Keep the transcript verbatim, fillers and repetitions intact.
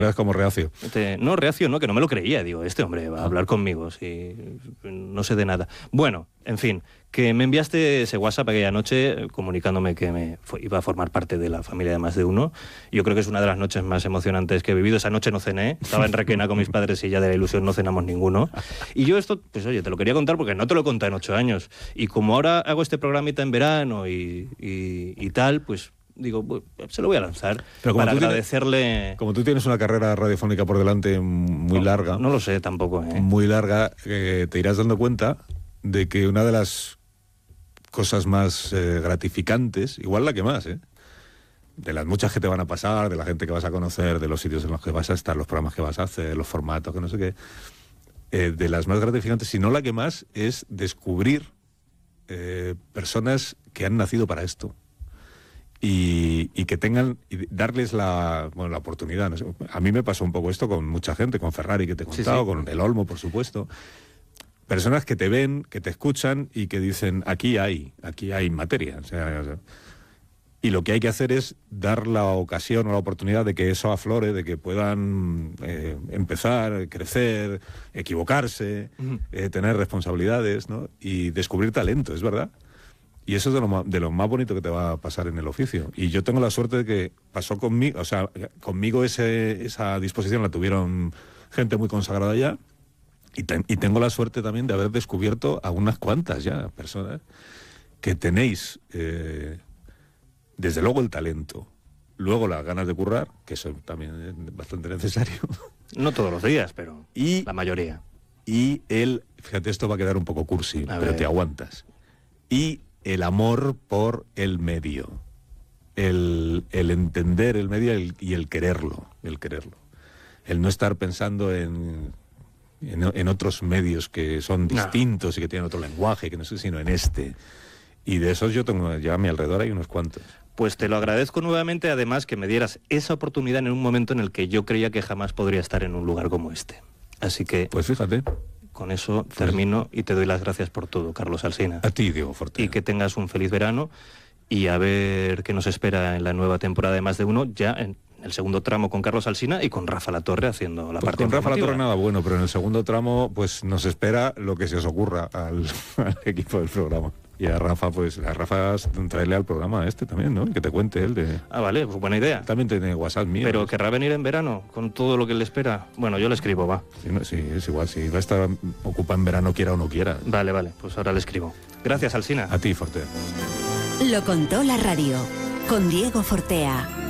Eras como reacio. Este, no, reacio no, que no me lo creía. Digo, este hombre va a hablar conmigo, si no sé de nada. Bueno, en fin, que me enviaste ese WhatsApp aquella noche comunicándome que me fue, iba a formar parte de la familia de Más de Uno. Yo creo que es una de las noches más emocionantes que he vivido. Esa noche no cené, estaba en Requena con mis padres y ya de la ilusión no cenamos ninguno. Y yo esto, pues oye, te lo quería contar porque no te lo he contado en ocho años. Y como ahora hago este programita en verano y, y, y tal, pues... digo, pues, se lo voy a lanzar Pero como para tú agradecerle... Tienes, como tú tienes una carrera radiofónica por delante muy no, larga... No lo sé tampoco, ¿eh? Muy larga, eh, te irás dando cuenta de que una de las cosas más eh, gratificantes, igual la que más, ¿eh? De las muchas que te van a pasar, de la gente que vas a conocer, de los sitios en los que vas a estar, los programas que vas a hacer, los formatos, que no sé qué... Eh, de las más gratificantes, si no la que más, es descubrir eh, personas que han nacido para esto. Y, y que tengan, y darles la, bueno, la oportunidad. No sé, a mí me pasó un poco esto con mucha gente, con Ferrari, que te he contado, sí, sí. Con El Olmo, por supuesto. Personas que te ven, que te escuchan y que dicen, aquí hay, aquí hay materia. O sea, o sea, y lo que hay que hacer es dar la ocasión o la oportunidad de que eso aflore, de que puedan eh, empezar, crecer, equivocarse, uh-huh. eh, tener responsabilidades, ¿no? Y descubrir talento, es verdad. Y eso es de lo, más, de lo más bonito que te va a pasar en el oficio. Y yo tengo la suerte de que pasó conmigo, o sea, conmigo ese, esa disposición la tuvieron gente muy consagrada ya, y, te, y tengo la suerte también de haber descubierto a unas cuantas ya personas que tenéis, eh, desde luego el talento, luego las ganas de currar, que eso también es bastante necesario. No todos los días, pero y, la mayoría. Y el, fíjate, esto va a quedar un poco cursi, a pero ver. Te aguantas. Y el amor por el medio, el, el entender el medio el, y el quererlo, el quererlo, el no estar pensando en, en, en otros medios que son distintos no. y que tienen otro lenguaje, que no sé, sino en este. Y de esos yo tengo, ya a mi alrededor hay unos cuantos. Pues te lo agradezco nuevamente, además que me dieras esa oportunidad en un momento en el que yo creía que jamás podría estar en un lugar como este. Así que... Pues fíjate. Con eso termino y te doy las gracias por todo, Carlos Alsina. A ti, Diego Fortea. Y que tengas un feliz verano y a ver qué nos espera en la nueva temporada de Más de Uno, ya en el segundo tramo con Carlos Alsina y con Rafa Latorre haciendo la pues parte con Rafa Latorre nada bueno, pero en el segundo tramo pues nos espera lo que se os ocurra al, al equipo del programa. Y a Rafa, pues a Rafa traerle al programa este también, ¿no? Que te cuente él de... Ah, vale, pues buena idea. También tiene WhatsApp mío. Pero querrá venir en verano con todo lo que le espera. Bueno, yo le escribo, va. Sí, no, sí es igual, si va a estar ocupada en verano, quiera o no quiera. Vale, vale, pues ahora le escribo. Gracias, Alsina. A ti, Fortea. Lo contó la radio, con Diego Fortea.